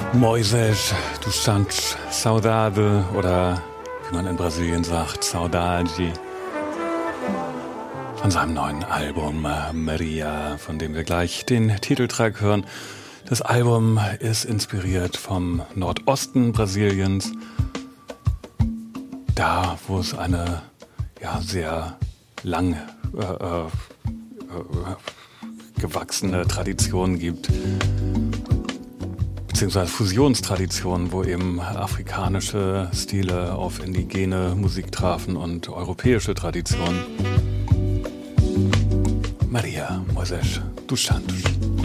Moisés dos Santos, Saudade oder wie man in Brasilien sagt, Saudade. Von seinem neuen Album Maria, von dem wir gleich den Titeltrack hören. Das Album ist inspiriert vom Nordosten Brasiliens, da wo es eine sehr lang gewachsene Tradition gibt, beziehungsweise Fusionstraditionen, wo eben afrikanische Stile auf indigene Musik trafen und europäische Traditionen. Maria, Moisés dos Santos.